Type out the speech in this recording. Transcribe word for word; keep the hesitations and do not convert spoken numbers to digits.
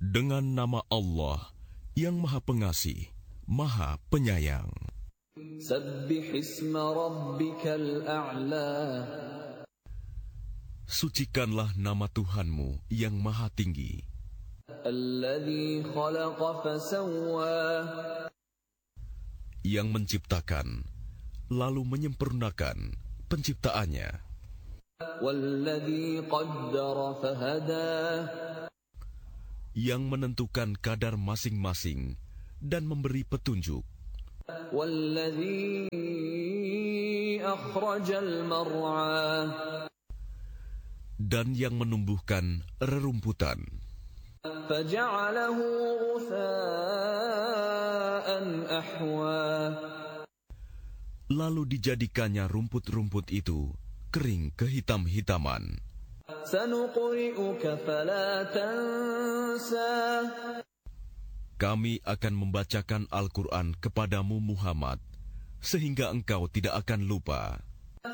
Dengan nama Allah yang Maha Pengasih, Maha Penyayang. Sabbih isma rabbikal a'la. Sucikanlah nama Tuhanmu yang Maha Tinggi. Alladzi khalaqa fasawwa. Yang menciptakan, lalu menyempurnakan penciptaannya. Walladzi qaddara fahada. Yang menentukan kadar masing-masing dan memberi petunjuk. Walladzi akhrajal mar'a. Dan yang menumbuhkan rerumputan. Faja'alahu ghutha'an ahwa. Lalu dijadikannya rumput-rumput itu kering kehitam-hitaman. Sanuqri'uka fala tansa. Kami akan membacakan Al-Quran kepadamu Muhammad, sehingga engkau tidak akan lupa.